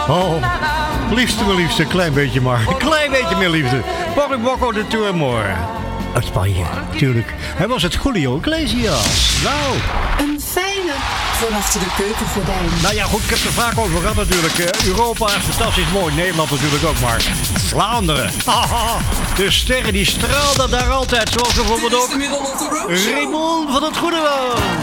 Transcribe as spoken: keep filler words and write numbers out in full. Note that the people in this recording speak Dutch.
Oh, liefste, mijn liefste, klein beetje maar. Een klein beetje meer liefde. Bobby Bocco de Tourmore. Uit Spanje, tuurlijk. Hij was het Julio Iglesias. Nou. Een fijne van achter de keukengordijn. Nou ja, goed, ik heb het er vaak over gehad natuurlijk. Uh, Europa is fantastisch mooi. Nederland natuurlijk ook, maar Vlaanderen. Haha, de sterren die straalden daar altijd. Zoals bijvoorbeeld ook Raymond van het Goede.